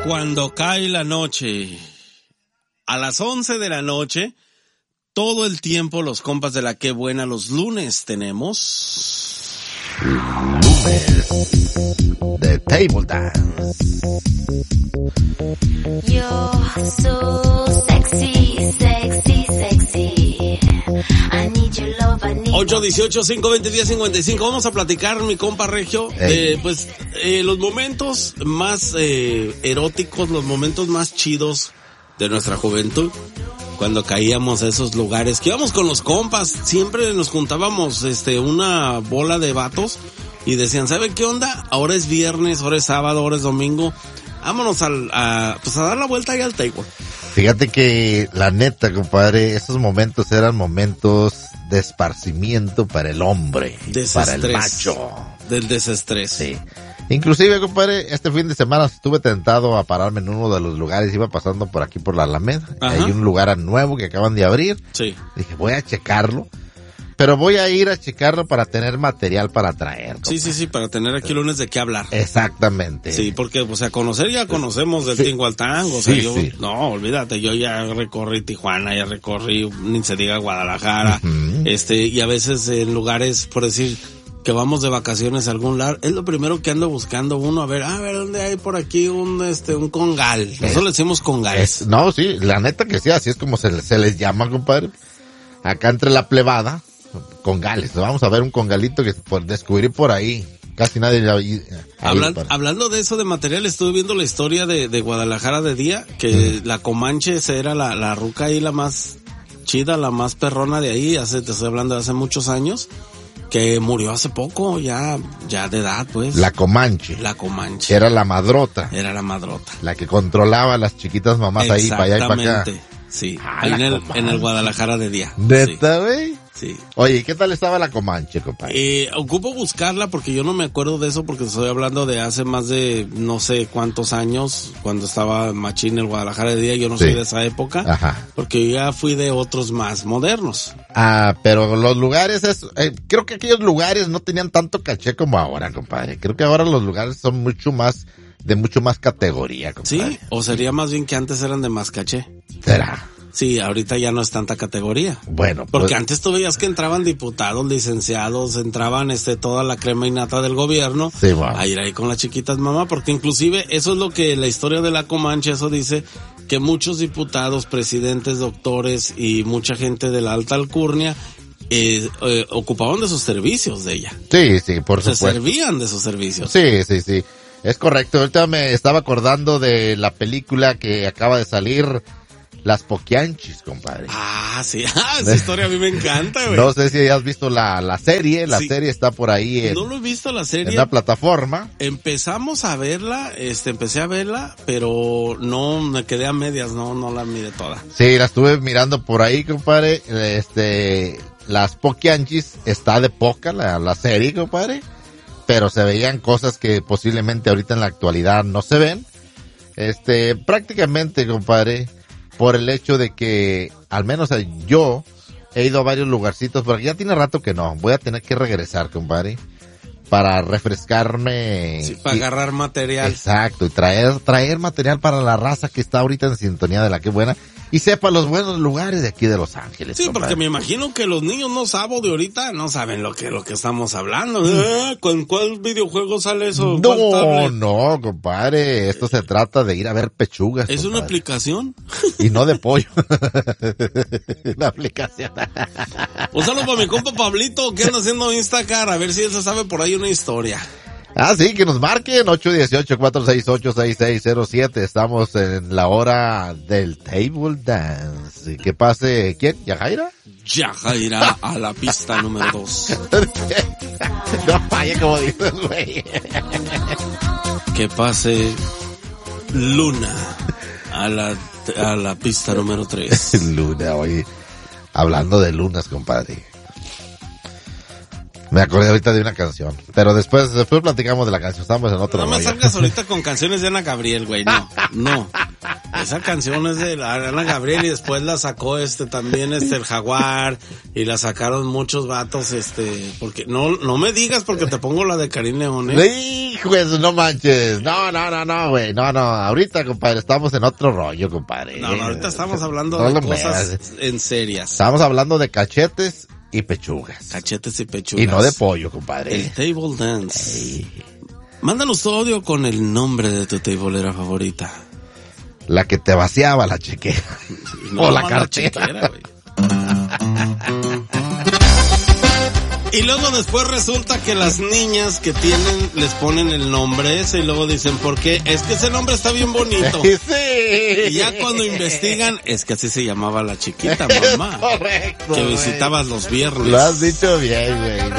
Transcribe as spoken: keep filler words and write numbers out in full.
Cuando cae la noche, a las once de la noche, todo el tiempo los compas de la Qué Buena, los lunes tenemos... Lunes de Table Dance. You're so sexy, sexy, sexy. I need your love, I need... ocho dieciocho, cinco veinte, diez cincuenta y cinco. Vamos a platicar, mi compa Regio, de, pues, eh, los momentos más eh, eróticos, los momentos más chidos de nuestra juventud. Cuando caíamos a esos lugares, que íbamos con los compas, siempre nos juntábamos este una bola de vatos y decían, ¿saben qué onda? Ahora es viernes, ahora es sábado, ahora es domingo, vámonos al, a, pues a dar la vuelta ahí al table. Fíjate que la neta, compadre, esos momentos eran momentos de esparcimiento para el hombre, para el macho. Del desestrés. Sí. Inclusive, compadre, este fin de semana estuve tentado a pararme en uno de los lugares, iba pasando por aquí por la Alameda. Ajá. Hay un lugar nuevo que acaban de abrir. Sí. Dije, voy a checarlo, pero voy a ir a checarlo para tener material para traer, compadre. Sí, sí, sí, para tener aquí lunes de qué hablar. Exactamente. Sí, porque, o sea, conocer ya conocemos del sí. tingo al tango, o sea, sí, yo, sí. no, olvídate, yo ya recorrí Tijuana, ya recorrí, ni se diga Guadalajara, uh-huh. este, y a veces en lugares, por decir, que vamos de vacaciones a algún lado, es lo primero que ando buscando uno, a ver, a ver, ¿dónde hay por aquí un, este, un congal? Nosotros es, le decimos congales. Es, no, sí, la neta que sí, así es como se, se les llama, compadre. Acá entre la plebada, congales, vamos a ver un congalito que por descubrir por ahí, casi nadie ahí, Hablan, hablando de eso de material, estuve viendo la historia de, de Guadalajara de día, que mm. la Comanche era la, la ruca ahí, la más chida, la más perrona de ahí, hace, te estoy hablando de hace muchos años, que murió hace poco, ya, ya de edad, pues. La Comanche. La Comanche. Era la madrota. Era la madrota. La que controlaba a las chiquitas mamás ahí, para allá y para acá. Sí, ah, ahí en el, en el Guadalajara de día. ¿Neta, güey? Sí. Sí. Oye, ¿qué tal estaba la Comanche, compadre? Eh, ocupo buscarla porque yo no me acuerdo de eso porque estoy hablando de hace más de no sé cuántos años, cuando estaba machín el Guadalajara de día, yo no sí. soy de esa época. Ajá. Porque yo ya fui de otros más modernos. Ah, pero los lugares, es, eh, creo que aquellos lugares no tenían tanto caché como ahora, compadre. Creo que ahora los lugares son mucho más, de mucho más categoría, compadre. Sí, o sería más bien que antes eran de más caché. ¿Será? Sí, ahorita ya no es tanta categoría. Bueno, porque pues, antes tú veías que entraban diputados, licenciados, entraban este toda la crema y nata del gobierno sí, bueno. a ir ahí con las chiquitas mamá, porque inclusive eso es lo que la historia de la Comanche, eso dice que muchos diputados, presidentes, doctores y mucha gente de la alta alcurnia eh, eh, ocupaban de sus servicios de ella. Sí, sí, por Se supuesto. Se servían de sus servicios. Sí, sí, sí. Es correcto. Ahorita me estaba acordando de la película que acaba de salir, Las Poquianchis, compadre. Ah, sí. Ah, esa historia a mí me encanta, güey. No sé si has visto la, la serie. La sí. serie está por ahí en... No lo he visto la serie. En la plataforma. Empezamos a verla, este, empecé a verla, pero no, me quedé a medias, no, no la miré toda. Sí, la estuve mirando por ahí, compadre. Este, Las Poquianchis está de poca la, la serie, compadre. Pero se veían cosas que posiblemente ahorita en la actualidad no se ven. Este, prácticamente, compadre, por el hecho de que, al menos yo, he ido a varios lugarcitos, porque ya tiene rato que no, voy a tener que regresar, compadre, para refrescarme. Sí, para y, agarrar material. Exacto, y traer, traer material para la raza que está ahorita en sintonía de la Qué Buena, y sepa los buenos lugares de aquí de Los Ángeles. Sí, compadre. Porque me imagino que los niños no saben de ahorita, no saben lo que, lo que estamos hablando. ¿Eh? ¿Con cuál videojuego sale eso? No, no, compadre, esto se trata de ir a ver pechugas. ¿Es compadre. Una aplicación? Y no de pollo. Una aplicación. Un saludo para mi compa Pablito, que anda haciendo Instacar, a ver si él se sabe por ahí una historia. Ah, sí, que nos marquen ocho uno ocho, cuatro seis ocho, seis seis cero siete. Estamos en la hora del Table Dance. Que pase, ¿quién? ¿Yajaira? Yajaira a la pista número dos. No vaya como dices, güey. Que pase Luna a la, a la pista número tres. Luna, oye. Hablando de lunas, compadre. Me acordé ahorita de una canción, pero después después platicamos de la canción, estamos en otro. No me salgas ahorita con canciones de Ana Gabriel, güey, no, no. Esa canción es de la Ana Gabriel y después la sacó este también este el Jaguar y la sacaron muchos vatos este porque no no me digas porque te pongo la de Karim León. ¿eh? Hijo, eso no manches. No, no, no, no, güey. No, no. Ahorita, compadre, estamos en otro rollo, compadre. No, no, ahorita estamos hablando no de cosas meas. en serias. Estamos hablando de cachetes y pechugas. Cachetes y pechugas. Y no de pollo, compadre. El table dance. Ey. Mándanos tu audio con el nombre de tu tableera favorita. La que te vaciaba la chequera. No, o la cartera. Chequera, güey. Y luego después resulta que las niñas que tienen, les ponen el nombre ese y luego dicen, ¿por qué? Es que ese nombre está bien bonito. Sí. Y ya cuando investigan, es que así se llamaba la chiquita, mamá. Correcto. Que visitabas los viernes. Lo has dicho bien, güey.